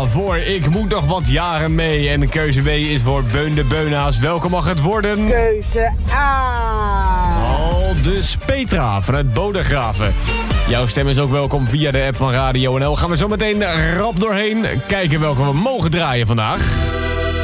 voor Ik moet nog wat jaren mee. En keuze B is voor Beun de Beuna's. Welke mag het worden? Keuze A. Dus Petra vanuit Bodegraven. Jouw stem is ook welkom via de app van Radio NL. Gaan we zo meteen rap doorheen kijken welke we mogen draaien vandaag.